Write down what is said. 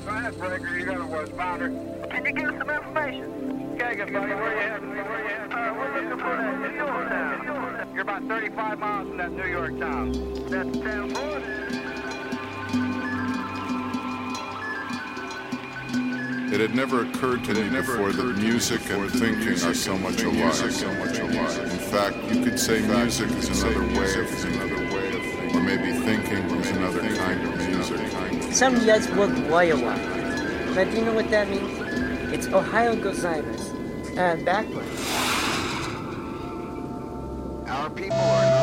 icebreaker, you got a westbounder. Can you give us some information? Okay, good buddy, where you heading? We're looking for that New York town. You're about 35 miles from that New York town. That's 1040. It had never occurred to me before that music and thinking are so much alike. In fact, you could say music is another way of thinking, or maybe thinking is another kind of music. Some yet word Iowa, but do you know what that means? It's Ohio gozaimasu, backwards. Our people are not